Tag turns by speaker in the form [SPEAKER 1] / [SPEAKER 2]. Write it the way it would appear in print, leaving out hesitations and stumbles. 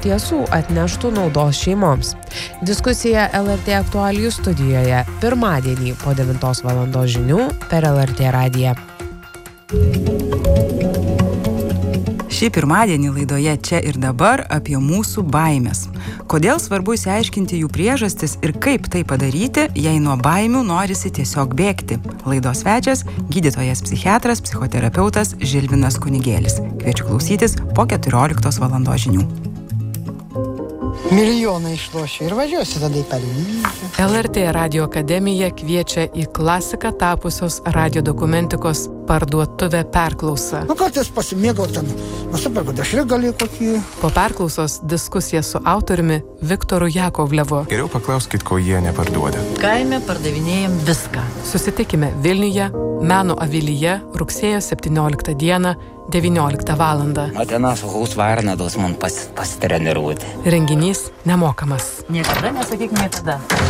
[SPEAKER 1] tiesų atneštų naudos šeimoms. Diskusija LRT aktualijų studijoje pirmadienį po 9 valandos žinių per LRT radiją.
[SPEAKER 2] Šį pirmadienį laidoje Čia ir dabar apie mūsų baimes. Kodėl svarbu išsiaiškinti jų priežastis ir kaip tai padaryti, jei nuo baimių norisi tiesiog bėgti. Laidos svečias – gydytojas psichiatras, psichoterapeutas Žilvinas Kunigėlis. Kviečiu klausytis po 14 valandos žinių.
[SPEAKER 3] Milijonai išlošia ir važiuosi tada į Paryžių.
[SPEAKER 4] LRT Radio akademija kviečia į klasiką tapusios radio dokumentikos parduotuvę perklausą.
[SPEAKER 3] Kartais pasimėgau ten, nusiperku dešregalį kokį.
[SPEAKER 4] Po perklausos diskusija su autoriumi Viktoru Jakovlevu.
[SPEAKER 5] Geriau paklauskit, ko jie neparduoda.
[SPEAKER 6] Kaime pardavinėjam viską.
[SPEAKER 4] Susitikime Vilniuje, Meno avilyje, rugsėjo 17 dieną, 19 valandą.
[SPEAKER 7] Ateina su Hausvarnados man pasitreniruoti.
[SPEAKER 4] Renginys nemokamas.
[SPEAKER 6] Niekada nesakyk niekada.